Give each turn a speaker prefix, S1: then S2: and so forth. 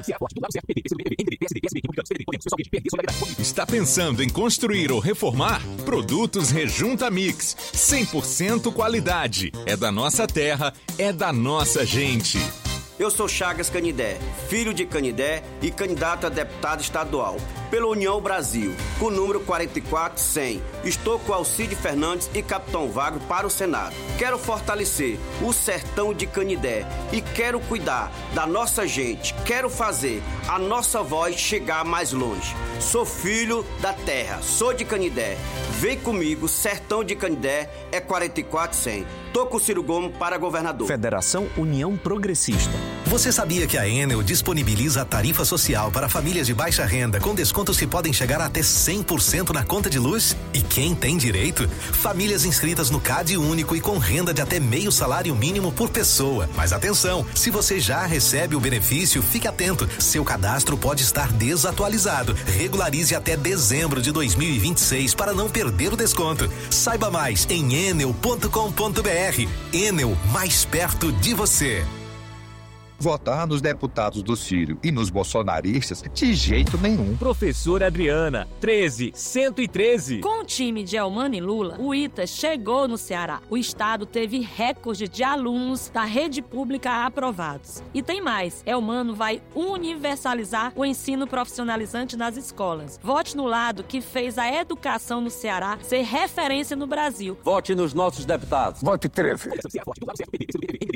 S1: Está pensando em construir ou reformar? Produtos Rejunta Mix. 100% qualidade. É da nossa terra, é da nossa gente.
S2: Eu sou Chagas Canidé, filho de Canidé e candidato a deputado estadual pela União Brasil, com o número 44100. Estou com Alcide Fernandes e Capitão Vagro para o Senado. Quero fortalecer o sertão de Canidé e quero cuidar da nossa gente. Quero fazer a nossa voz chegar mais longe. Sou filho da terra, sou de Canidé. Vem comigo, sertão de Canidé é 44100. Tô com o Ciro Gomes para governador.
S3: Federação União Progressista.
S4: Você sabia que a Enel disponibiliza a tarifa social para famílias de baixa renda com descontos que podem chegar a até 100% na conta de luz? E quem tem direito? Famílias inscritas no CAD único e com renda de até meio salário mínimo por pessoa. Mas atenção, se você já recebe o benefício, fique atento. Seu cadastro pode estar desatualizado. Regularize até dezembro de 2026 para não perder o desconto. Saiba mais em enel.com.br. Enel, mais perto de você.
S5: Votar nos deputados do Ciro e nos bolsonaristas de jeito nenhum.
S6: Professora Adriana, 13113.
S7: Com o time de Elmano e Lula, o ITA chegou no Ceará. O estado teve recorde de alunos da rede pública aprovados. E tem mais, Elmano vai universalizar o ensino profissionalizante nas escolas. Vote no lado que fez a educação no Ceará ser referência no Brasil.
S8: Vote nos nossos deputados.
S5: Vote 13.